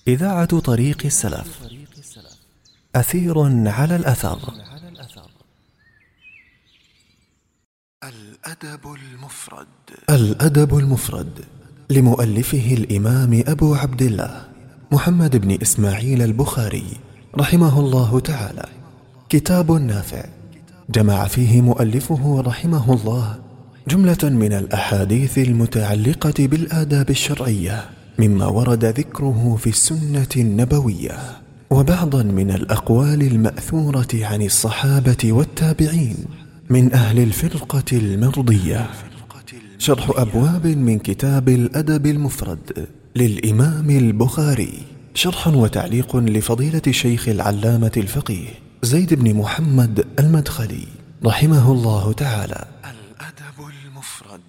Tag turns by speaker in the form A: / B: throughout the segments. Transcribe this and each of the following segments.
A: إذاعة طريق السلف. أثير على الأثر. الأدب المفرد لمؤلفه الإمام أبو عبد الله محمد بن إسماعيل البخاري رحمه الله تعالى، كتاب نافع جمع فيه مؤلفه رحمه الله جملة من الأحاديث المتعلقة بالآداب الشرعية مما ورد ذكره في السنة النبوية، وبعضا من الأقوال المأثورة عن الصحابة والتابعين من أهل الفرقة المرضية. شرح أبواب من كتاب الأدب المفرد للإمام البخاري، شرح وتعليق لفضيلة الشيخ العلامة الفقيه زيد بن محمد المدخلي رحمه الله تعالى. الأدب المفرد.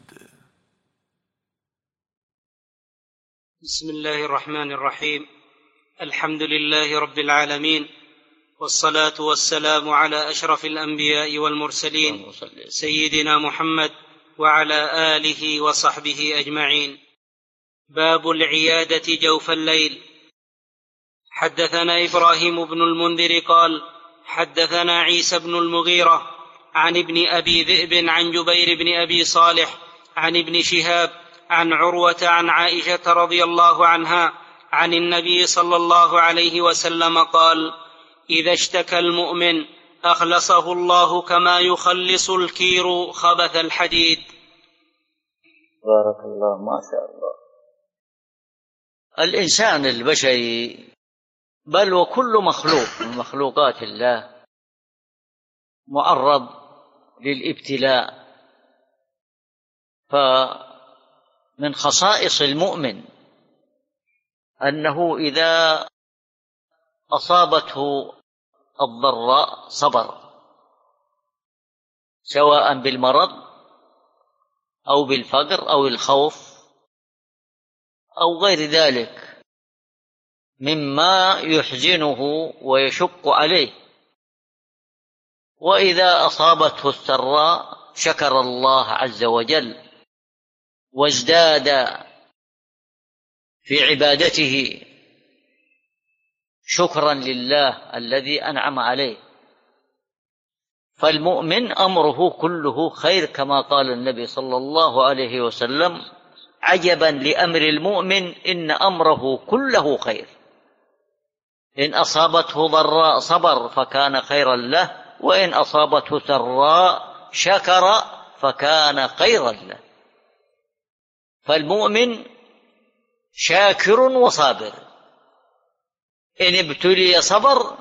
B: بسم الله الرحمن الرحيم. الحمد لله رب العالمين، والصلاة والسلام على أشرف الأنبياء والمرسلين سيدنا محمد وعلى آله وصحبه أجمعين. باب العيادة جوف الليل. حدثنا إبراهيم بن المنذر قال حدثنا عيسى بن المغيرة عن ابن أبي ذئب عن جبير بن أبي صالح عن ابن شهاب عن عروة عن عائشة رضي الله عنها عن النبي صلى الله عليه وسلم قال: إذا اشتكى المؤمن أخلصه الله كما يخلص الكير خبث الحديد.
C: بارك الله، ما شاء الله. الإنسان البشري بل وكل مخلوق من مخلوقات الله معرض للابتلاء، فمن خصائص المؤمن أنه إذا أصابته الضراء صبر، سواء بالمرض أو بالفقر أو الخوف أو غير ذلك مما يحزنه ويشق عليه. وإذا أصابته السراء شكر الله عز وجل وازداد في عبادته شكرا لله الذي أنعم عليه. فالمؤمن أمره كله خير، كما قال النبي صلى الله عليه وسلم: عجبا لأمر المؤمن إن أمره كله خير، إن أصابته ضراء صبر فكان خيرا له، وإن أصابته سراء شكر فكان خيرا له. فالمؤمن شاكر وصابر، إن ابتلي صبر،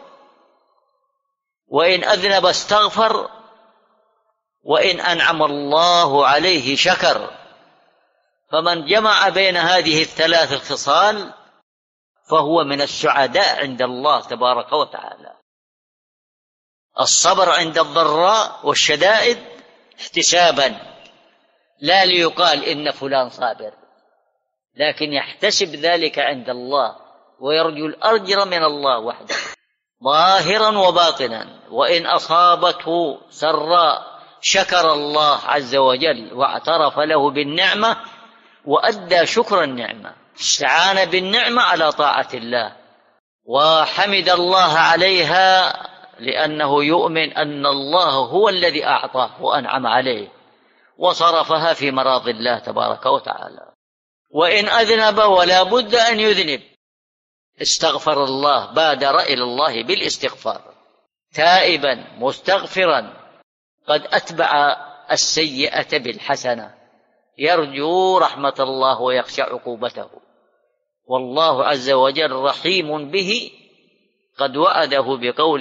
C: وإن أذنب استغفر، وإن أنعم الله عليه شكر. فمن جمع بين هذه الثلاث الخصال فهو من السعداء عند الله تبارك وتعالى. الصبر عند الضراء والشدائد احتسابا، لا ليقال إن فلان صابر، لكن يحتسب ذلك عند الله ويرجو الأجر من الله وحده ظاهرا وباطنا. وإن أصابته سراء شكر الله عز وجل واعترف له بالنعمة وأدى شكر النعمة، استعان بالنعمة على طاعة الله وحمد الله عليها، لأنه يؤمن أن الله هو الذي أعطاه وأنعم عليه وصرفها في مراض الله تبارك وتعالى. وإن أذنب ولا بد أن يذنب استغفر الله، بادر إلى الله بالاستغفار تائبا مستغفرا قد أتبع السيئة بالحسنة، يرجو رحمة الله ويخشى عقوبته. والله عز وجل رحيم به، قد وعده بقول